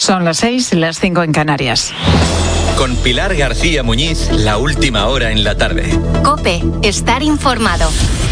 Son las 6, las 5 en Canarias. Con Pilar García Muñiz, la última hora en la tarde. COPE, estar informado.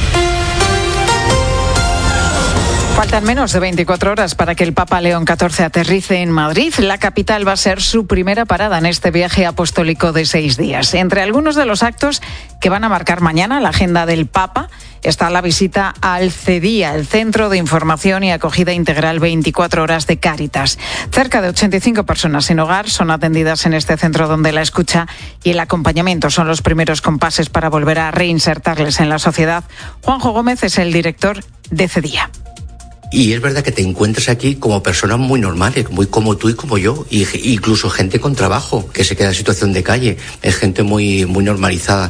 Faltan menos de 24 horas para que el Papa León XIV aterrice en Madrid. La capital va a ser su primera parada en este viaje apostólico de 6 días. Entre algunos de los actos que van a marcar mañana la agenda del Papa está la visita al CEDIA, el Centro de Información y Acogida Integral 24 Horas de Cáritas. Cerca de 85 personas sin hogar son atendidas en este centro, donde la escucha y el acompañamiento son los primeros compases para volver a reinsertarles en la sociedad. Juanjo Gómez es el director de CEDIA. Y es verdad que te encuentras aquí como personas muy normales, muy como tú y como yo, y incluso gente con trabajo que se queda en situación de calle. Es gente muy normalizada,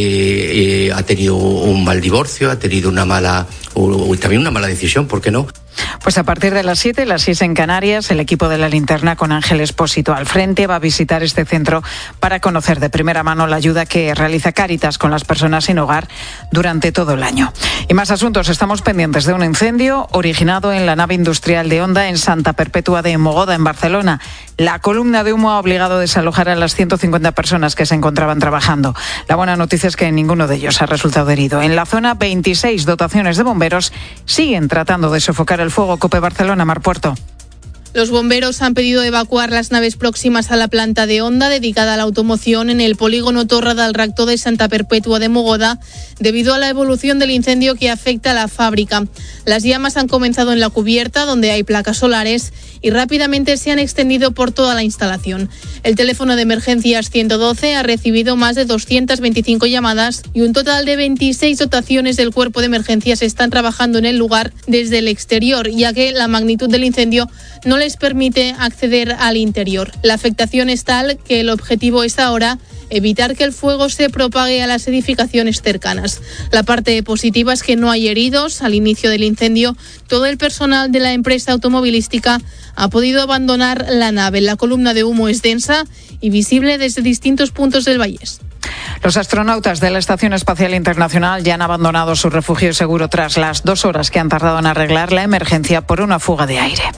que ha tenido un mal divorcio, ha tenido también una mala decisión, ¿por qué no? Pues a partir de las 7, las 6 en Canarias, el equipo de La Linterna, con Ángel Expósito al frente, va a visitar este centro para conocer de primera mano la ayuda que realiza Cáritas con las personas sin hogar durante todo el año. Y más asuntos. Estamos pendientes de un incendio originado en la nave industrial de Honda en Santa Perpètua de Mogoda, en Barcelona. La columna de humo ha obligado a desalojar a las 150 personas que se encontraban trabajando. La buena noticia es que ninguno de ellos ha resultado herido. En la zona, 26 dotaciones de bomberos siguen tratando de sofocar el fuego. COPE Barcelona, Mar Puerto. Los bomberos han pedido evacuar las naves próximas a la planta de Honda dedicada a la automoción en el polígono Torre del Rector de Santa Perpètua de Mogoda, debido a la evolución del incendio que afecta a la fábrica. Las llamas han comenzado en la cubierta, donde hay placas solares, y rápidamente se han extendido por toda la instalación. El teléfono de emergencias 112 ha recibido más de 225 llamadas y un total de 26 dotaciones del cuerpo de emergencias están trabajando en el lugar desde el exterior, ya que la magnitud del incendio no les permite acceder al interior. La afectación es tal que el objetivo es ahora evitar que el fuego se propague a las edificaciones cercanas. La parte positiva es que no hay heridos. Al inicio del incendio, todo el personal de la empresa automovilística ha podido abandonar la nave. La columna de humo es densa y visible desde distintos puntos del Vallés. Los astronautas de la Estación Espacial Internacional ya han abandonado su refugio seguro tras las 2 horas que han tardado en arreglar la emergencia por una fuga de aire.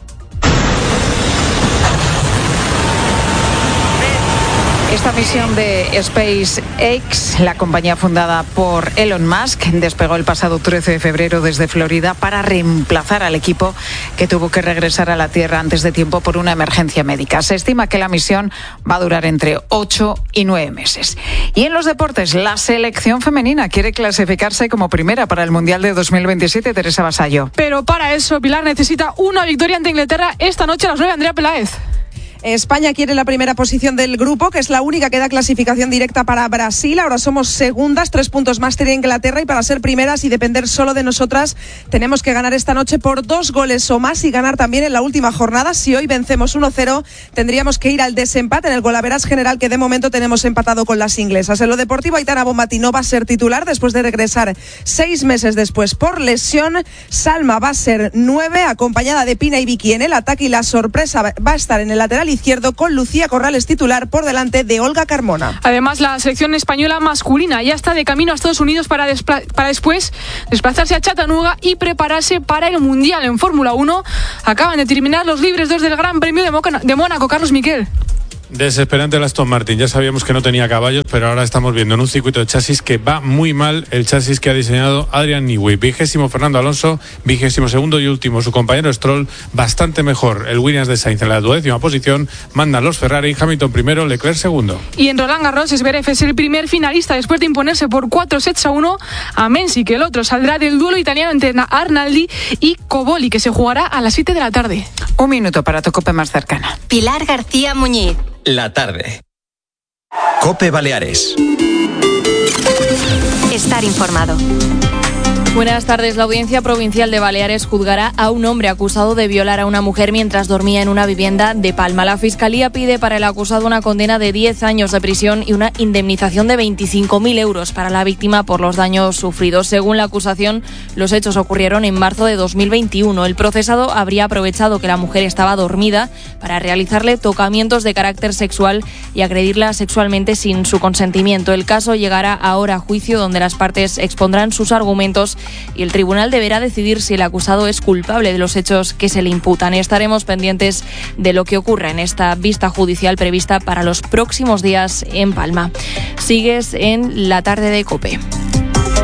Esta misión de SpaceX, la compañía fundada por Elon Musk, despegó el pasado 13 de febrero desde Florida para reemplazar al equipo que tuvo que regresar a la Tierra antes de tiempo por una emergencia médica. Se estima que la misión va a durar entre 8 y 9 meses. Y en los deportes, la selección femenina quiere clasificarse como primera para el Mundial de 2027, Teresa Vasallo. Pero para eso, Pilar necesita una victoria ante Inglaterra esta noche a las 9, Andrea Peláez. España quiere la primera posición del grupo, que es la única que da clasificación directa para Brasil. Ahora somos segundas, 3 puntos más tiene Inglaterra, y para ser primeras y depender solo de nosotras tenemos que ganar esta noche por 2 goles o más y ganar también en la última jornada. Si hoy vencemos 1-0, tendríamos que ir al desempate en el golaveras general, que de momento tenemos empatado con las inglesas. En lo deportivo, Aitana Bonmatí no va a ser titular después de regresar 6 meses después por lesión. Salma va a ser 9, acompañada de Pina y Vicky en el ataque, y la sorpresa va a estar en el lateral izquierdo, con Lucía Corrales titular por delante de Olga Carmona. Además, la selección española masculina ya está de camino a Estados Unidos para después desplazarse a Chattanooga y prepararse para el Mundial. En Fórmula 1 acaban de terminar los libres 2 del Gran Premio de Mónaco. Carlos Miquel. Desesperante el Aston Martin. Ya sabíamos que no tenía caballos, pero ahora estamos viendo en un circuito de chasis que va muy mal el chasis que ha diseñado Adrian Newey. 20º Fernando Alonso, 22º y último su compañero Stroll, bastante mejor el Williams de Sainz en la 12ª posición. Mandan los Ferrari, Hamilton primero, Leclerc segundo. Y en Roland Garros, Zverev es el primer finalista después de imponerse por 4-1 a Mensi, que el otro saldrá del duelo italiano entre Arnaldi y Cobolli, que se jugará a las 7 de la tarde. 1 minuto para tu COPE más cercana. Pilar García Muñiz. La tarde. COPE Baleares. Estar informado. Buenas tardes. La Audiencia Provincial de Baleares juzgará a un hombre acusado de violar a una mujer mientras dormía en una vivienda de Palma. La Fiscalía pide para el acusado una condena de 10 años de prisión y una indemnización de 25.000 euros para la víctima por los daños sufridos. Según la acusación, los hechos ocurrieron en marzo de 2021. El procesado habría aprovechado que la mujer estaba dormida para realizarle tocamientos de carácter sexual y agredirla sexualmente sin su consentimiento. El caso llegará ahora a juicio, donde las partes expondrán sus argumentos y el tribunal deberá decidir si el acusado es culpable de los hechos que se le imputan. Estaremos pendientes de lo que ocurra en esta vista judicial prevista para los próximos días en Palma. Sigues en La Tarde de COPE.